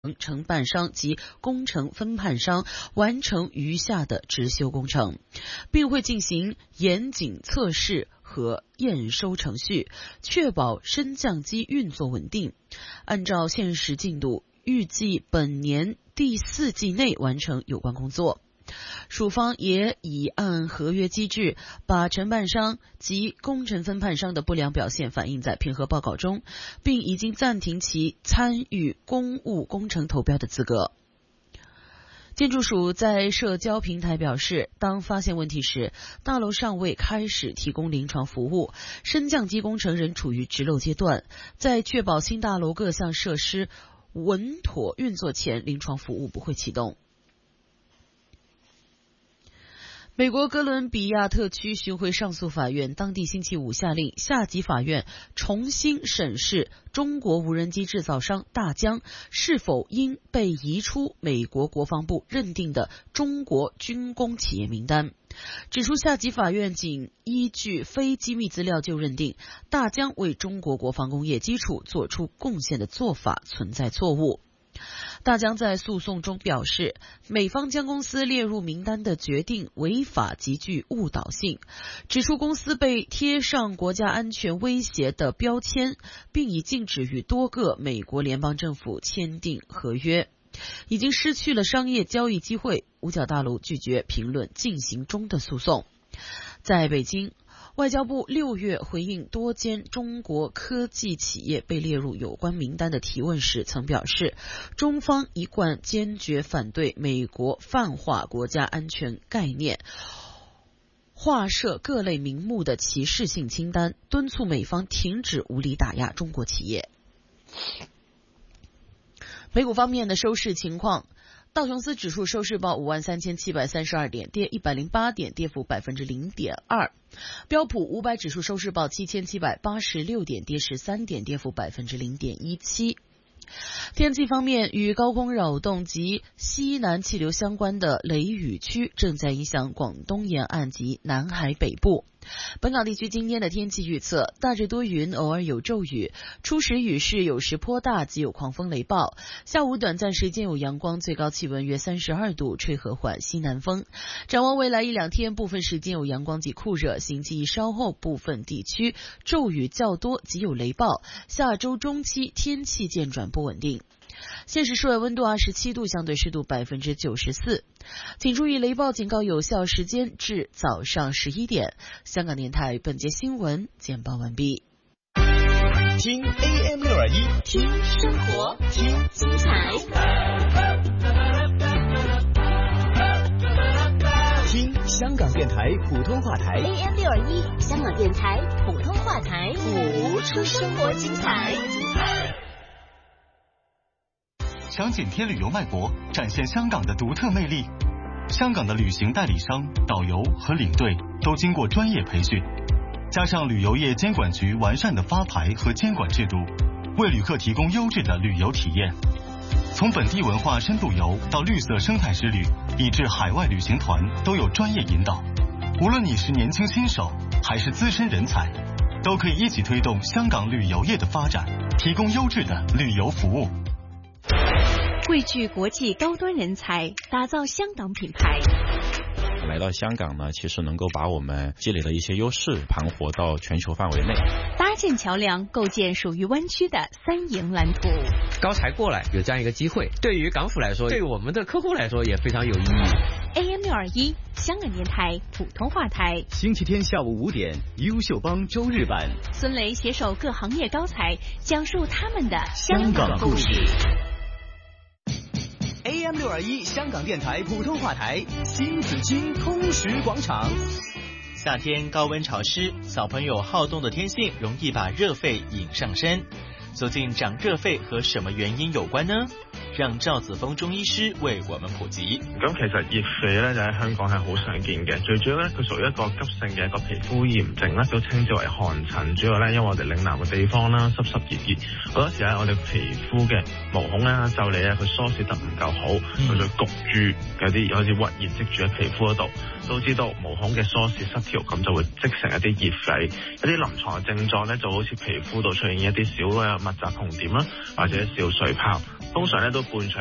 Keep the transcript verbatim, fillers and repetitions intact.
承办商及工程分判商完成余下的执修工程，并会进行严谨测试和验收程序，确保升降机运作稳定。按照现实进度，预计本年第四季内完成有关工作。署方也已按合约机制，把承办商及工程分判商的不良表现反映在评核报告中，并已经暂停其参与公务工程投标的资格。建筑署在社交平台表示，当发现问题时，大楼尚未开始提供临床服务，升降机工程仍处于植漏阶段，在确保新大楼各项设施稳妥运作前，临床服务不会启动。美国哥伦比亚特区巡回上诉法院当地星期五下令下级法院重新审视中国无人机制造商大疆是否应被移出美国国防部认定的中国军工企业名单，指出下级法院仅依据非机密资料就认定大疆为中国国防工业基础做出贡献的做法存在错误。大疆在诉讼中表示，美方将公司列入名单的决定违法极具误导性，指出公司被贴上国家安全威胁的标签，并已禁止与多个美国联邦政府签订合约，已经失去了商业交易机会。五角大楼拒绝评论进行中的诉讼。在北京，外交部六月回应多间中国科技企业被列入有关名单的提问时，曾表示，中方一贯坚决反对美国泛化国家安全概念，划设各类名目的歧视性清单，敦促美方停止无理打压中国企业。美股方面的收市情况，道琼斯指数收市报五万三千七百三十二点，跌一百零八点，跌幅百分之零点二。标普五百指数收市报七千七百八十六点，跌十三点，跌幅百分之零点一七。天气方面，与高空扰动及西南气流相关的雷雨区正在影响广东沿岸及南海北部。本港地区今天的天气预测，大致多云，偶尔有骤雨，初时雨势有时颇大，及有狂风雷暴。下午短暂时间有阳光，最高气温约三十二度，吹和缓西南风。展望未来一两天，部分时间有阳光及酷热，星期一稍后部分地区骤雨较多及有雷暴。下周中期天气渐转不稳定。现时室外温度二十七度，相对湿度百分之九十四。请注意雷暴警告有效时间至早上十一点。香港电台本节新闻简报完毕。 听 A M 六二一， 听生活，听精彩， 听香港电台普通话台 A M 六二一，香港电台普通话台，谱出生活精彩。 想紧贴旅游脉搏，展现香港的独特魅力。香港的旅行代理商、导游和领队都经过专业培训，加上旅游业监管局完善的发牌和监管制度，为旅客提供优质的旅游体验。从本地文化深度游到绿色生态之旅，以至海外旅行团，都有专业引导。无论你是年轻新手还是资深人才，都可以一起推动香港旅游业的发展，提供优质的旅游服务。 汇聚国际高端人才，打造香港品牌。 来到香港呢，其实能够把我们积累的一些优势盘活到全球范围内， 搭建桥梁，构建属于湾区的三赢蓝图。 高才过来有这样一个机会，对于港府来说，对于我们的客户来说也非常有意义。 A M 六二一，香港电台普通话台， 星期天下午五点，优秀帮周日版， 孙雷携手各行业高才，讲述他们的香港故事。A M 六二一，香港电台普通话台，新紫金通识广场。 夏天高温潮湿，小朋友好动的天性容易把热肺引上身。究竟长热肺和什麼原因有關呢？讓趙子峰中醫師為我們普及。 咁其實熱痱咧就喺香港係好常見嘅，最主要咧佢屬於一個急性嘅一個皮膚炎症啦，都稱之為汗疹。主要咧因為我哋嶺南嘅地方啦，濕濕熱熱，好多時咧我哋皮膚嘅毛孔咧就嚟咧佢疏泄得唔夠好，佢就焗住有啲好似鬱熱積住喺皮膚嗰度。都知道毛孔嘅疏泄失調，咁就會積成一啲熱痱。一啲臨床嘅症狀咧就好似皮膚度出現一啲小嘅密集紅點啦，或者小水泡。 通常咧都伴隨